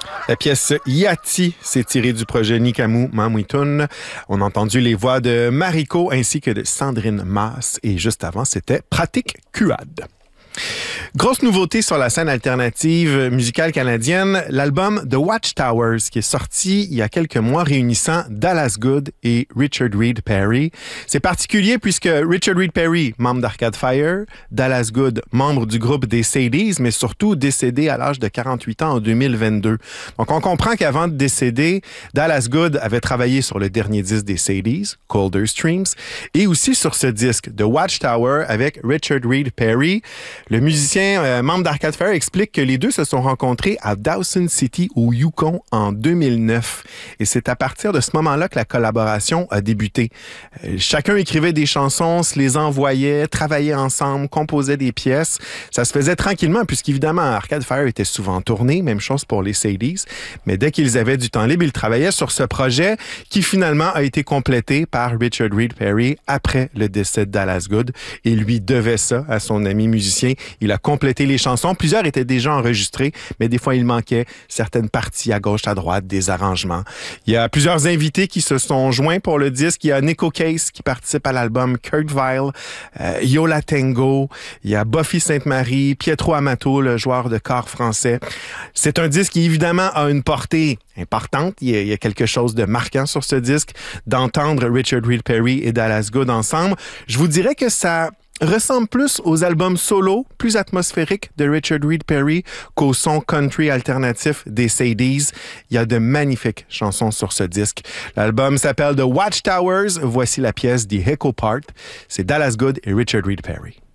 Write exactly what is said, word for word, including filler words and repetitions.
La pièce Yati s'est tirée du projet Nikamu Mamwitun. On a entendu les voix de Mariko ainsi que de Sandrine Maas. Et juste avant, c'était Pratique Quad. Grosse nouveauté sur la scène alternative musicale canadienne, l'album The Watchtowers qui est sorti il y a quelques mois réunissant Dallas Good et Richard Reed Parry. C'est particulier puisque Richard Reed Parry, membre d'Arcade Fire, Dallas Good, membre du groupe des Sadies, mais surtout décédé à l'âge de quarante-huit ans en deux mille vingt-deux. Donc on comprend qu'avant de décéder, Dallas Good avait travaillé sur le dernier disque des Sadies, Colder Streams, et aussi sur ce disque, The Watchtower, avec Richard Reed Parry. Le musicien euh, membre d'Arcade Fire explique que les deux se sont rencontrés à Dawson City, au Yukon, en deux mille neuf. Et c'est à partir de ce moment-là que la collaboration a débuté. Euh, chacun écrivait des chansons, se les envoyait, travaillait ensemble, composait des pièces. Ça se faisait tranquillement, puisqu'évidemment, Arcade Fire était souvent tourné, même chose pour les Sadies. Mais dès qu'ils avaient du temps libre, ils travaillaient sur ce projet qui finalement a été complété par Richard Reed Parry après le décès de Dallas Good. Et lui devait ça à son ami musicien. Il a complété les chansons. Plusieurs étaient déjà enregistrées, mais des fois, il manquait certaines parties à gauche, à droite, des arrangements. Il y a plusieurs invités qui se sont joints pour le disque. Il y a Nico Case qui participe à l'album, Kurt Vile, euh, Yola Tango, il y a Buffy Sainte-Marie, Pietro Amato, le joueur de corps français. C'est un disque qui, évidemment, a une portée importante. Il y a, il y a quelque chose de marquant sur ce disque, d'entendre Richard Reed Parry et Dallas Good ensemble. Je vous dirais que ça ressemble plus aux albums solo, plus atmosphériques de Richard Reed Parry qu'au son country alternatif des Sadies. Il y a de magnifiques chansons sur ce disque. L'album s'appelle The Watchtowers. Voici la pièce The Echo Part. C'est Dallas Good et Richard Reed Parry.